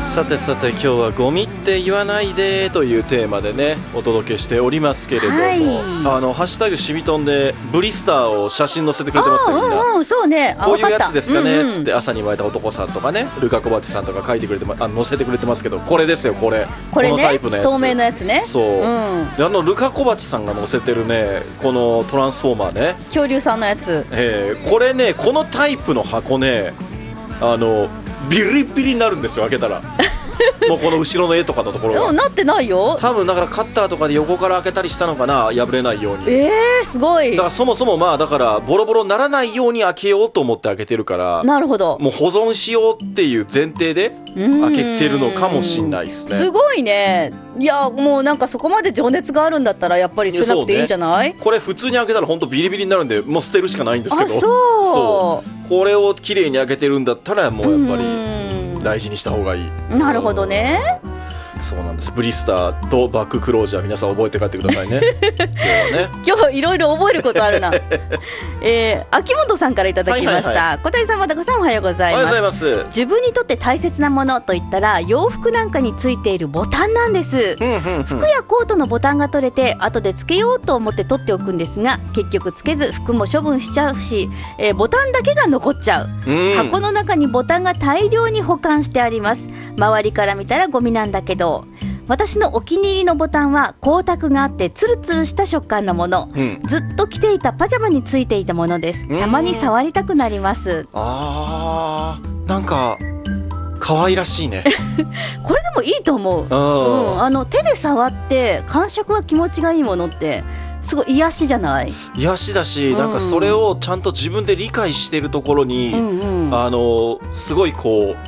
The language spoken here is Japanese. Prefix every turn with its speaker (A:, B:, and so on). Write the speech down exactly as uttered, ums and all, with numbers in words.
A: さてさて今日はゴミって言わないでというテーマでねお届けしておりますけれども、はい、あのハッシュタグシビトンでブリスターを写真載せてくれてますね。みんな、
B: うんうん、そうね、
A: こういうやつですかね、
B: うんうん、
A: つって朝に湧いた男さんとかねルカコバチさんとか書いてくれて、ま、あ載せてくれてますけど、これですよ、これ
B: これね、
A: このタイプのやつ、
B: 透明のやつね。
A: そう、うん、あのルカコバチさんが載せてるねこのトランスフォーマーね、
B: 恐竜さんのやつ、
A: えー、これね、このタイプの箱ね、あのビリビリになるんですよ、開けたらもうこの後ろの絵とかのところが
B: なってないよ。
A: 多分だからカッターとかで横から開けたりしたのかな、破れないように。
B: えー、すごい。
A: だからそもそもまあだからボロボロにならないように開けようと思って開けてるから、
B: なるほど、
A: もう保存しようっていう前提で開けてるのかもしれないですね。
B: すごいね。いやもうなんかそこまで情熱があるんだったらやっぱり捨てなくていいんじゃない？
A: ね、これ普通に開けたら本当ビリビリになるんでもう捨てるしかないんですけど、
B: あ、そう、
A: そうこれを綺麗に開けてるんだったらもうやっぱり大事にした方がいい。
B: なるほどね。
A: そうなんです。ブリスターとバッククロージャー皆さん覚えて帰ってくださいね今日はね、
B: 今日いろいろ覚えることあるなえー、秋元さんからいただきました、はいはいはい、小谷さん、和田子さん、おはようございます。
A: おはようございます。
B: 自分にとって大切なものといったら洋服なんかについているボタンなんです、うんうんうん、服やコートのボタンが取れて後でつけようと思って取っておくんですが、結局つけず服も処分しちゃうし、えー、ボタンだけが残っちゃう、うん、箱の中にボタンが大量に保管してあります。周りから見たらゴミなんだけど、私のお気に入りのボタンは光沢があってツルツルした食感のもの、うん、ずっと着ていたパジャマについていたものです。たまに触りたくなります。
A: あー、なんか可愛らしいね
B: これでもいいと思う、うん、あの手で触って感触が気持ちがいいものってすごい癒しじゃない？
A: 癒しだし、うん、なんかそれをちゃんと自分で理解してるところに、うんうん、あのすごいこう